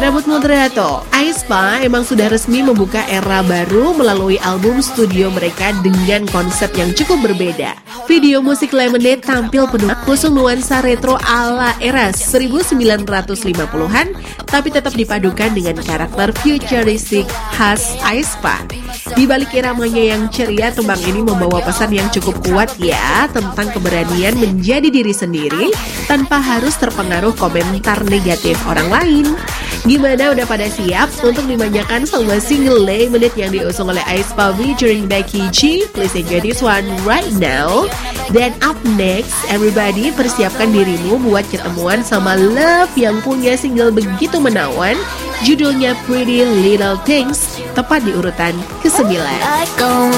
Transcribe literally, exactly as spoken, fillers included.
rambut moderato, aespa emang sudah resmi membuka era baru melalui album studio mereka dengan konsep yang cukup berbeda. Video musik Lemonade tampil penuh mengusung nuansa retro ala era seribu sembilan ratus lima puluhan, tapi tetap dipadukan dengan karakter futuristik khas aespa. Di balik iramanya yang ceria, tembang ini membawa pesan yang cukup kuat ya, tentang keberanian menjadi diri sendiri tanpa harus terpengaruh komentar negatif orang lain. Gimana, udah pada siap untuk dimanjakan sama single Lemonade yang diusung oleh aespa featuring Becky G? Please enjoy this one right now. Dan up next, everybody persiapkan dirimu buat ketemuan sama Love yang punya single begitu menawan, judulnya Pretty Little Things, tepat di urutan kesembilan.